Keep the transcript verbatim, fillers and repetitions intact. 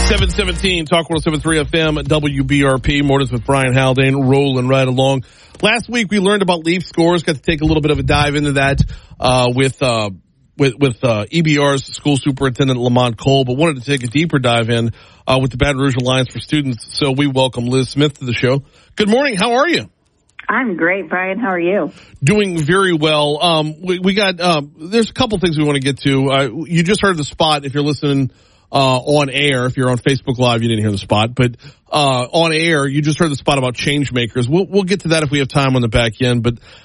seven seventeen, Talk one oh seven point three F M, W B R P. Mornings with Brian Haldane, rolling right along. Last week we learned about Leaf scores. Got to take a little bit of a dive into that uh, with uh, with, with uh, E B R's school superintendent Lamont Cole, but wanted to take a deeper dive in uh, with the Baton Rouge Alliance for Students. So we welcome Liz Smith to the show. Good morning. How are you? I'm great, Brian. How are you? Doing very well. Um, we, we got um, there's a couple things we want to get to. Uh, you just heard the spot if you're listening uh, on air. If you're on Facebook Live, you didn't hear the spot, but uh, on air, you just heard the spot about change makers. We'll, we'll get to that if we have time on the back end. But